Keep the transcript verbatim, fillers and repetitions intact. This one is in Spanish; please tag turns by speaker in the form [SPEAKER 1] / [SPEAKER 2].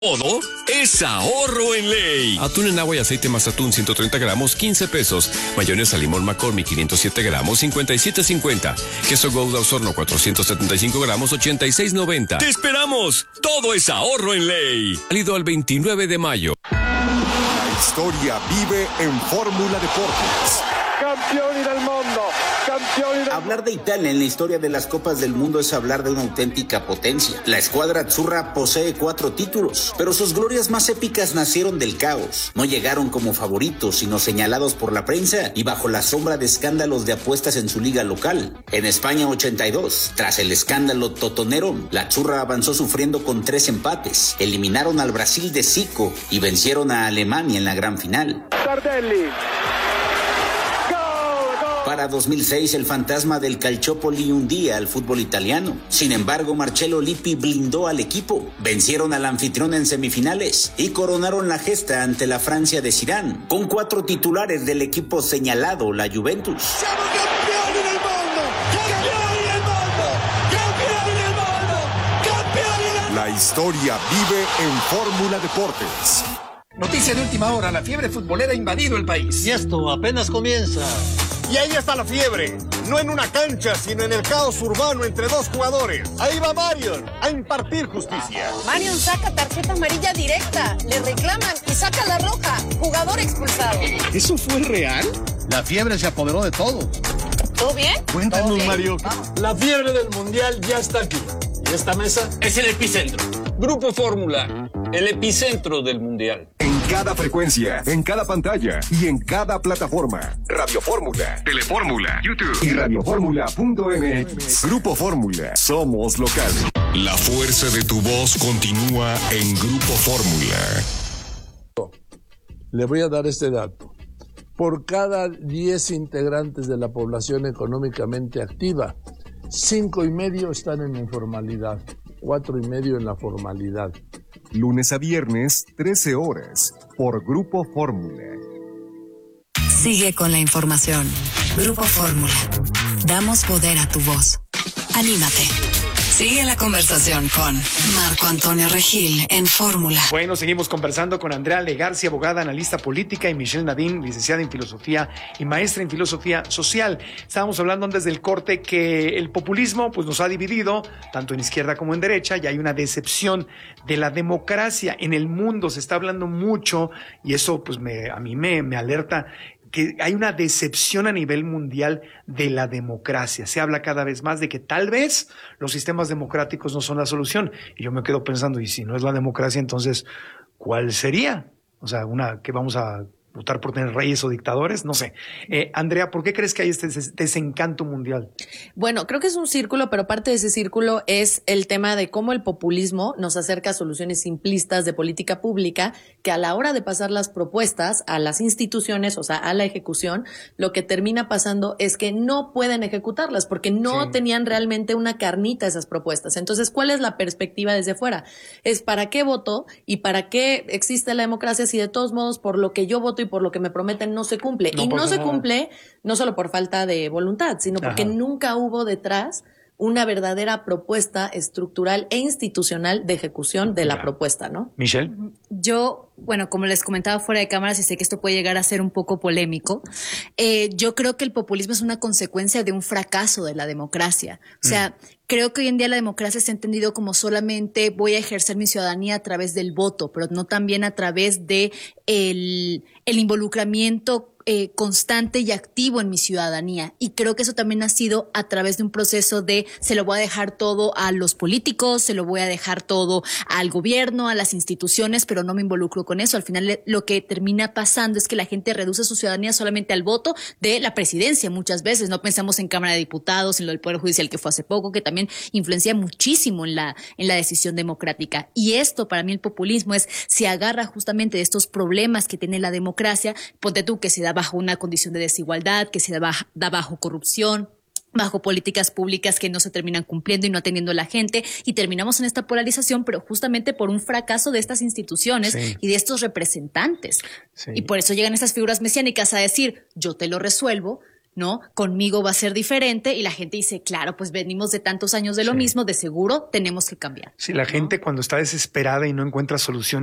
[SPEAKER 1] Todo es ahorro en Ley. Atún en agua y aceite más atún ciento treinta gramos, quince pesos. Mayonesa limón McCormick quinientos siete gramos, cincuenta y siete cincuenta. Queso Gouda Osorno cuatrocientos setenta y cinco gramos, ochenta y seis noventa. ¡Te esperamos! Todo es ahorro en Ley. Válido al veintinueve de mayo.
[SPEAKER 2] La historia vive en Fórmula Deportes.
[SPEAKER 3] Campioni del mundo, campioni del...
[SPEAKER 4] Hablar de Italia en la historia de las Copas del Mundo es hablar de una auténtica potencia. La escuadra azzurra posee cuatro títulos, pero sus glorias más épicas nacieron del caos. No llegaron como favoritos, sino señalados por la prensa y bajo la sombra de escándalos de apuestas en su liga local. En España ochenta y dos, tras el escándalo totonero, la azzurra avanzó sufriendo con tres empates. Eliminaron al Brasil de Zico y vencieron a Alemania en la gran final.
[SPEAKER 3] Tardelli.
[SPEAKER 4] Para dos mil seis, el fantasma del Calciopoli hundía al fútbol italiano. Sin embargo, Marcello Lippi blindó al equipo. Vencieron al anfitrión en semifinales y coronaron la gesta ante la Francia de Zidane, con cuatro titulares del equipo señalado, la Juventus.
[SPEAKER 5] ¡Siamo campioni del mundo! ¡Campioni del mundo! ¡Campioni del mundo! ¡Campioni del mundo!
[SPEAKER 2] La historia vive en Fórmula Deportes.
[SPEAKER 6] Noticia de última hora, la fiebre futbolera ha invadido el país.
[SPEAKER 7] Y esto apenas comienza.
[SPEAKER 8] Y ahí está la fiebre, no en una cancha, sino en el caos urbano entre dos jugadores. Ahí va Marion a impartir justicia.
[SPEAKER 9] Marion saca tarjeta amarilla directa, le reclaman y saca la roja, jugador expulsado.
[SPEAKER 6] ¿Eso fue real?
[SPEAKER 7] La fiebre se apoderó de todo.
[SPEAKER 9] ¿Todo bien?
[SPEAKER 8] Cuéntanos, bien? Mario.
[SPEAKER 10] La fiebre del mundial ya está aquí. Y esta mesa
[SPEAKER 11] es el epicentro. Grupo Fórmula, el epicentro del mundial.
[SPEAKER 2] En cada frecuencia, en cada pantalla y en cada plataforma. Radio Fórmula, Telefórmula, YouTube y radioformula punto m x. Grupo Fórmula, somos local.
[SPEAKER 1] La fuerza de tu voz continúa en Grupo Fórmula.
[SPEAKER 10] Le voy a dar este dato. Por cada diez integrantes de la población económicamente activa, cinco y medio están en informalidad, cuatro y medio en la formalidad.
[SPEAKER 2] Lunes a viernes, trece horas, por Grupo Fórmula.
[SPEAKER 12] Sigue con la información. Grupo Fórmula. Damos poder a tu voz. Anímate. Sigue la conversación con Marco Antonio Regil en Fórmula.
[SPEAKER 6] Bueno, seguimos conversando con Andrea Legarcia, abogada, analista política, y Michelle Nadine, licenciada en filosofía y maestra en filosofía social. Estábamos hablando antes del corte que el populismo pues nos ha dividido, tanto en izquierda como en derecha, y hay una decepción de la democracia en el mundo. Se está hablando mucho, y eso pues me, a mí me, me alerta, que hay una decepción a nivel mundial de la democracia. Se habla cada vez más de que tal vez los sistemas democráticos no son la solución. Y yo me quedo pensando, y si no es la democracia, entonces, ¿cuál sería? O sea, una que vamos a votar por tener reyes o dictadores, no sé. Eh, Andrea, ¿por qué crees que hay este des- desencanto mundial?
[SPEAKER 13] Bueno, creo que es un círculo, pero parte de ese círculo es el tema de cómo el populismo nos acerca a soluciones simplistas de política pública que a la hora de pasar las propuestas a las instituciones, o sea, a la ejecución, lo que termina pasando es que no pueden ejecutarlas porque no sí. tenían realmente una carnita esas propuestas. Entonces, ¿cuál es la perspectiva desde fuera? Es ¿para qué voto y para qué existe la democracia si de todos modos por lo que yo voto y por lo que me prometen no se cumple? No, y no se nada. cumple no solo por falta de voluntad, sino porque Ajá. nunca hubo detrás una verdadera propuesta estructural e institucional de ejecución de la ya. propuesta, ¿no?
[SPEAKER 6] Michelle.
[SPEAKER 14] Yo, bueno, como les comentaba fuera de cámaras, y sé que esto puede llegar a ser un poco polémico, eh, yo creo que el populismo es una consecuencia de un fracaso de la democracia. O sea, mm. creo que hoy en día la democracia se ha entendido como solamente voy a ejercer mi ciudadanía a través del voto, pero no también a través de el, el involucramiento Eh, constante y activo en mi ciudadanía. Y creo que eso también ha sido a través de un proceso de se lo voy a dejar todo a los políticos, se lo voy a dejar todo al gobierno, a las instituciones, pero no me involucro con eso. Al final lo que termina pasando es que la gente reduce su ciudadanía solamente al voto de la presidencia muchas veces. No pensamos en Cámara de Diputados, en lo del Poder Judicial que fue hace poco, que también influencia muchísimo en la, en la decisión democrática. Y esto, para mí, el populismo es, se agarra justamente de estos problemas que tiene la democracia. Ponte tú que se da bajo una condición de desigualdad, que se da bajo, da bajo corrupción, bajo políticas públicas que no se terminan cumpliendo y no atendiendo a la gente, y terminamos en esta polarización, pero justamente por un fracaso de estas instituciones sí. y de estos representantes. Sí. Y por eso llegan estas figuras mesiánicas a decir, yo te lo resuelvo, ¿no? Conmigo va a ser diferente y la gente dice, claro, pues venimos de tantos años de lo
[SPEAKER 6] Sí.
[SPEAKER 14] mismo, de seguro tenemos que cambiar.
[SPEAKER 6] Si la gente cuando está desesperada y no encuentra solución